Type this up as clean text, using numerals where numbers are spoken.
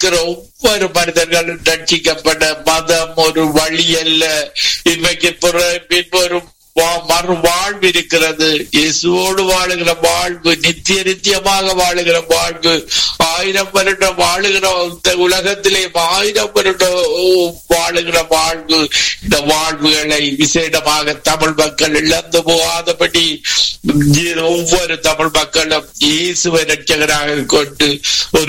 இருக்கிற ஒவ்வொரு மனிதர்களும் ரட்சிக்கப்பட மதம் ஒரு வழி அல்ல. இன்றைக்கு ஒரு மறு வாழ்வு இருக்கிறது. இயேசுவோடு வாழுகிற வாழ்வு, நித்திய நித்தியமாக வாழுகிற வாழ்வு, 1000 வருடம் வாழுகிற உலகத்திலே 1000 வருடம் வாழுகிற வாழ்வு. இந்த வாழ்வுகளை விசேடமாக தமிழ் மக்கள் இழந்து போகாதபடி ஒவ்வொரு தமிழ் மக்களும் இயேசுவை ரட்சகராக கொண்டு ஒரு